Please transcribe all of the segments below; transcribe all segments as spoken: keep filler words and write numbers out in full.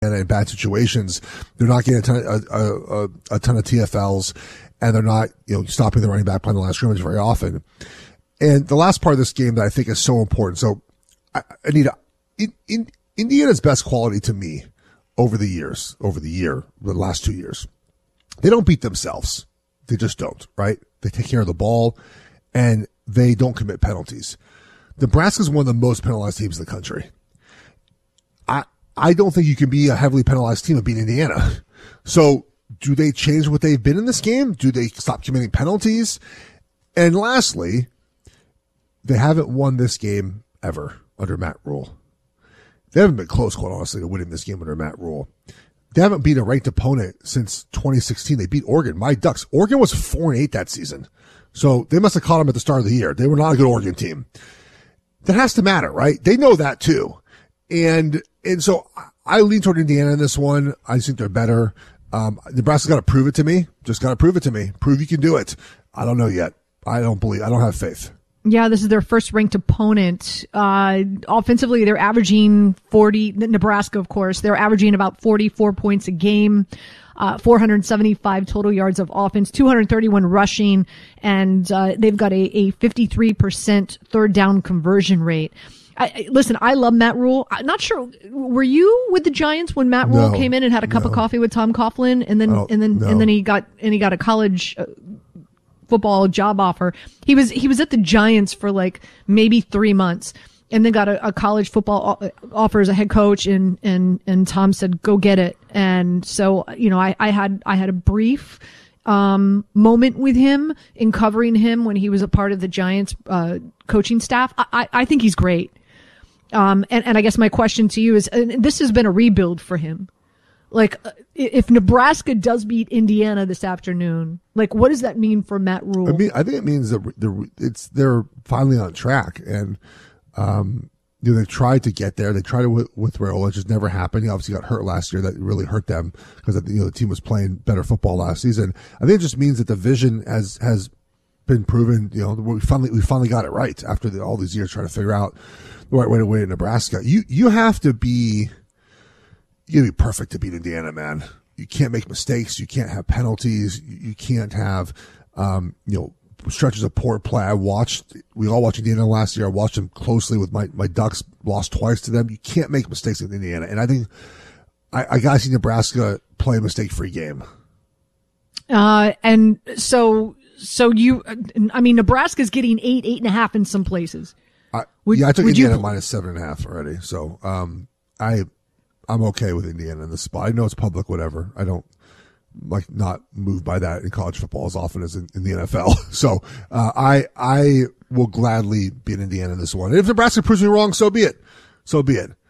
and in bad situations, they're not getting a ton, a, a, a ton of T F Ls, and they're not, you know, stopping the running back playing the last scrimmage very often. And the last part of this game that I think is so important. So, I, Anita, in, in, Indiana's best quality to me over the years, over the year, the last two years, they don't beat themselves. They just don't, right? They take care of the ball, and they don't commit penalties. Nebraska's one of the most penalized teams in the country. I I don't think you can be a heavily penalized team and beat Indiana. So do they change what they've been in this game? Do they stop committing penalties? And lastly, they haven't won this game ever under Matt Rule. They haven't been close, quite honestly, to winning this game under Matt Rule. They haven't beat a ranked opponent since twenty sixteen. They beat Oregon. My Ducks. Oregon was four and eight that season. So they must have caught them at the start of the year. They were not a good Oregon team. That has to matter, right? They know that too. And, and so I lean toward Indiana in this one. I think they're better. Um, Nebraska's got to prove it to me. Just got to prove it to me. Prove you can do it. I don't know yet. I don't believe, I don't have faith. Yeah, this is their first ranked opponent. Uh, offensively, they're averaging forty, Nebraska, of course, they're averaging about forty-four points a game, uh, four hundred seventy-five total yards of offense, two hundred thirty-one rushing, and, uh, they've got a, a fifty-three percent third down conversion rate. I, I, listen, I love Matt Rule. I'm not sure. Were you with the Giants when Matt Rule no, came in and had a cup no. of coffee with Tom Coughlin, and then, and then, no. and then he got, and he got a college, uh, football job offer. He was he was at the Giants for like maybe three months, and then got a, a college football offer as a head coach. And and and Tom said, "Go get it." And so, you know, I, I had I had a brief um moment with him in covering him when he was a part of the Giants uh, coaching staff. I, I I think he's great. Um and and I guess my question to you is, and this has been a rebuild for him. Like, if Nebraska does beat Indiana this afternoon, like, what does that mean for Matt Rule? I mean, I think it means that they're, it's, they're finally on track. And, um, you know, they tried to get there. They tried it with, with Raiola. It just never happened. He obviously got hurt last year. That really hurt them because, you know, the team was playing better football last season. I think it just means that the vision has, has been proven. You know, we finally, we finally got it right after the, all these years trying to figure out the right way to win in Nebraska. You, you have to be, you gotta be perfect to beat Indiana, man. You can't make mistakes. You can't have penalties. You can't have, um, you know, stretches of poor play. I watched, we all watched Indiana last year. I watched them closely with my, my Ducks, lost twice to them. You can't make mistakes with Indiana. And I think I, I gotta see Nebraska play a mistake-free game. Uh, and so, so you, I mean, Nebraska's getting eight, eight and a half in some places. I, Would, yeah, I took would Indiana you, minus seven and a half already. So, um, I, I'm okay with Indiana in this spot. I know it's public, whatever. I don't like not moved by that in college football as often as in, in the N F L. So, uh, I, I will gladly be in Indiana in this one. And if Nebraska proves me wrong, so be it. So be it.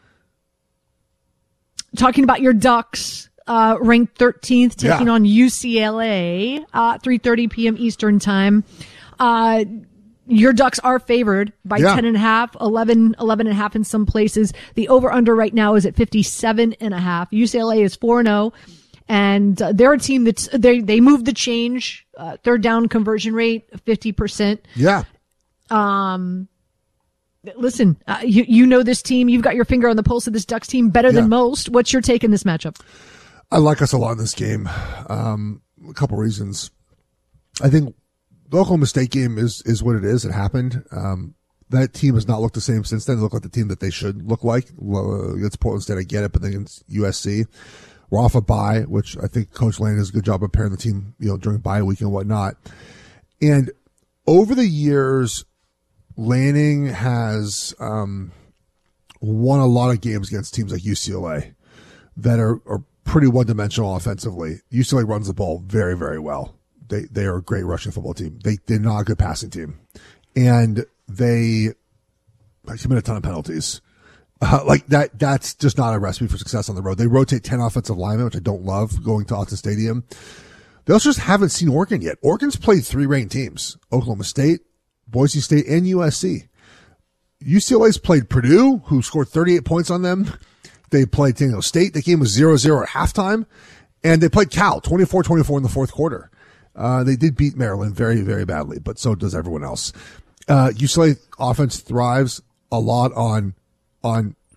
Talking about your Ducks, uh, ranked thirteenth, taking Yeah. on U C L A, uh, three thirty p.m. Eastern time. Uh, Your Ducks are favored by Yeah. ten and a half, eleven, eleven and a half in some places. The over under right now is at fifty-seven and a half. U C L A is four and oh, and uh, they're a team that's, they, they moved the change, uh, third down conversion rate, fifty percent. Yeah. Um, listen, uh, you, you know this team. You've got your finger on the pulse of this Ducks team better Yeah. than most. What's your take in this matchup? I like us a lot in this game. Um, a couple reasons. I think the Oklahoma State game is, is what it is. It happened. Um, that team has not looked the same since then. They look like the team that they should look like. Well, against Portland State, I get it, but then against U S C, we're off a bye, which I think Coach Lane does a good job of preparing the team, you know, during bye week and whatnot. And over the years, Lanning has, um, won a lot of games against teams like U C L A that are, are pretty one-dimensional offensively. U C L A runs the ball very, very well. They they are a great rushing football team. They they're not a good passing team, and they commit a ton of penalties. Uh, like that that's just not a recipe for success on the road. They rotate ten offensive linemen, which I don't love going to Autzen Stadium. They also just haven't seen Oregon yet. Oregon's played three ranked teams: Oklahoma State, Boise State, and U S C. U C L A's played Purdue, who scored thirty-eight points on them. They played San Diego State. The game was zero zero at halftime, and they played Cal twenty-four twenty-four in the fourth quarter. Uh, they did beat Maryland very, very badly, but so does everyone else. Uh, U C L A offense thrives a lot on, on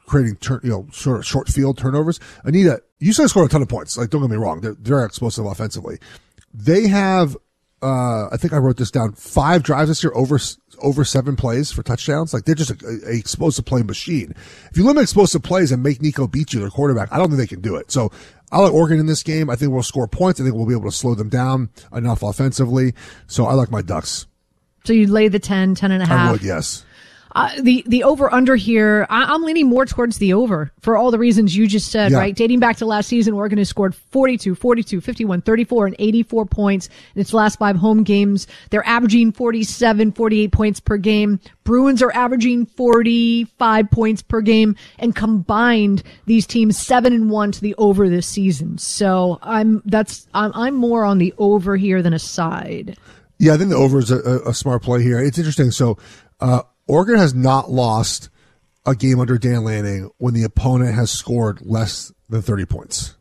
creating turn, you know, sort of short field turnovers. Anita, U C L A scored a ton of points. Like, don't get me wrong. They're very explosive offensively. They have, uh, I think I wrote this down, five drives this year over, over seven plays for touchdowns. Like, they're just a, a explosive play machine. If you limit explosive plays and make Nico beat you, their quarterback, I don't think they can do it. So I like Oregon in this game. I think we'll score points. I think we'll be able to slow them down enough offensively. So I like my Ducks. So you lay the ten, ten and a half. I would, yes. Uh, the, the over under here, I, I'm leaning more towards the over for all the reasons you just said, yeah. right? Dating back to last season, Oregon has scored forty-two, forty-two, fifty-one, thirty-four, and eighty-four points in its last five home games. They're averaging forty-seven, forty-eight points per game. Bruins are averaging forty-five points per game, and combined, these teams seven and one to the over this season. So I'm, that's, I'm, I'm more on the over here than a side. Yeah, I think the over is a, a, a smart play here. It's interesting. So, uh, Oregon has not lost a game under Dan Lanning when the opponent has scored less than thirty points.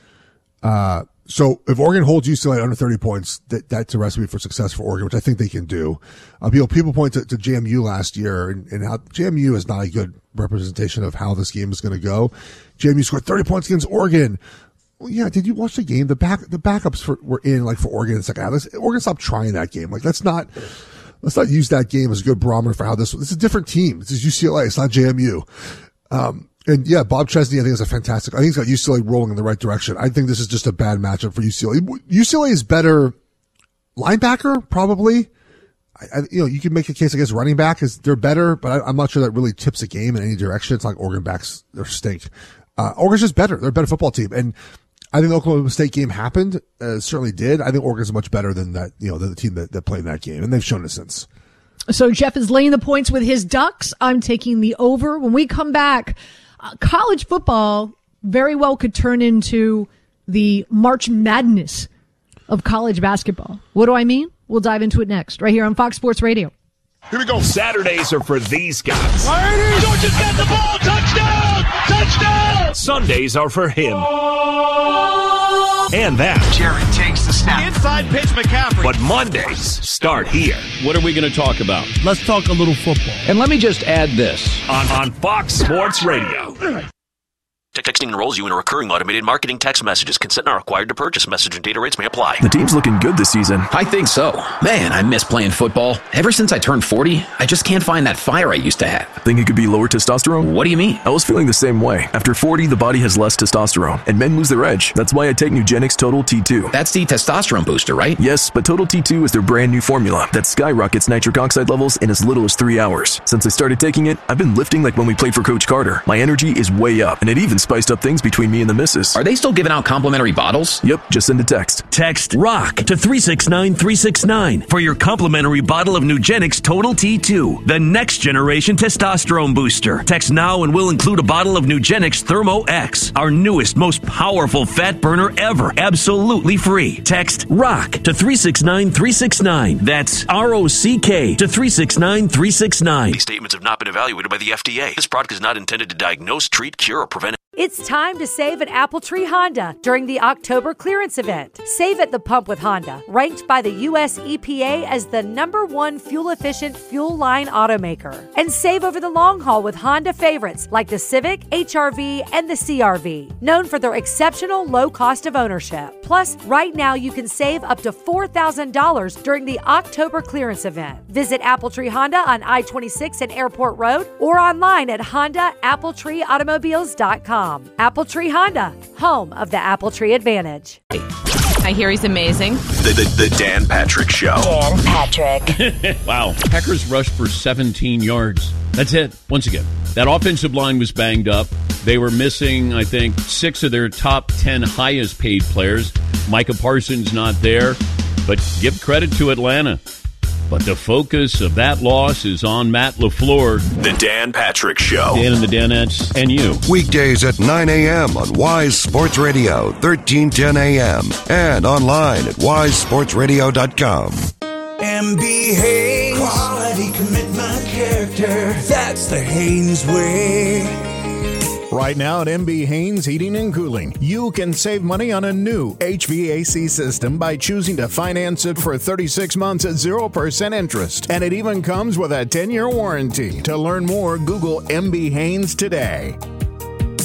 Uh, so if Oregon holds U C L A under thirty points, that, that's a recipe for success for Oregon, which I think they can do. Uh, people, people point to, to J M U last year, and, and how J M U is not a good representation of how this game is going to go. J M U scored thirty points against Oregon. Well, yeah, did you watch the game? The back, the backups for, were in, like, for Oregon in the second half. Let's, Oregon stopped trying that game. Like, let's not, let's not use that game as a good barometer for how this, this is a different team. This is U C L A. It's not J M U. Um, and yeah, Bob Chesney, I think is a fantastic, I think he's got U C L A rolling in the right direction. I think this is just a bad matchup for U C L A. U C L A is better linebacker, probably. I, I, you know, you can make a case, I guess, running back is, they're better, but I, I'm not sure that really tips a game in any direction. It's like Oregon backs, they're stink. Uh, Oregon's just better. They're a better football team. And I think the Oklahoma State game happened, uh, certainly did. I think Oregon's much better than that, you know, than the team that, that played in that game, and they've shown it since. So Jeff is laying the points with his Ducks. I'm taking the over. When we come back, uh, college football very well could turn into the March Madness of college basketball. What do I mean? We'll dive into it next, right here on Fox Sports Radio. Here we go. Saturdays are for these guys. Georgia's got the ball. Touchdown! Touchdown! Sundays are for him. And that. Jared takes the snap. Inside pitch, McCaffrey. But Mondays start here. What are we going to talk about? Let's talk a little football. And let me just add this. On, on Fox Sports Radio. Texting enrolls you in a recurring automated marketing text messages. Consent not required to purchase. Message and data rates may apply. The team's looking good this season. I think so. Man, I miss playing football. Ever since I turned forty, I just can't find that fire I used to have. Think it could be lower testosterone? What do you mean? I was feeling the same way. After forty, the body has less testosterone, and men lose their edge. That's why I take Nugenix Total T two. That's the testosterone booster, right? Yes, but Total T two is their brand new formula that skyrockets nitric oxide levels in as little as three hours. Since I started taking it, I've been lifting like when we played for Coach Carter. My energy is way up, and it even spiced up things between me and the missus. Are they still giving out complimentary bottles? Yep, just send a text. Text ROCK to three six nine three six nine for your complimentary bottle of Nugenix Total T two, the next generation testosterone booster. Text now and we'll include a bottle of Nugenix Thermo X, our newest, most powerful fat burner ever, absolutely free. Text ROCK to three six nine three six nine. That's R O C K to three six nine three six nine. These statements have not been evaluated by the F D A. This product is not intended to diagnose, treat, cure, or prevent. It's time to save at Appletree Honda during the October clearance event. Save at the pump with Honda, ranked by the U S E P A as the number one fuel-efficient fuel line automaker. And save over the long haul with Honda favorites like the Civic, H R V, and the C R V, known for their exceptional low cost of ownership. Plus, right now you can save up to four thousand dollars during the October clearance event. Visit Appletree Honda on I twenty-six and Airport Road or online at honda appletree automobiles dot com. Appletree Honda, home of the Appletree Advantage. I hear he's amazing. The, the, the Dan Patrick Show. Dan Patrick. Wow. Packers rushed for seventeen yards. That's it. Once again, that offensive line was banged up. They were missing, I think, six of their top ten highest paid players. Micah Parsons not there. But give credit to Atlanta. But the focus of that loss is on Matt LaFleur. The Dan Patrick Show. Dan and the Danettes and you. Weekdays at nine a.m. on Wise Sports Radio, thirteen ten a.m. And online at wise sports radio dot com. M B Haynes. Quality, commitment, character. That's the Haynes way. Right now at M B Haynes Heating and Cooling, you can save money on a new H V A C system by choosing to finance it for thirty-six months at zero percent interest. And it even comes with a ten-year warranty. To learn more, Google M B Haynes today.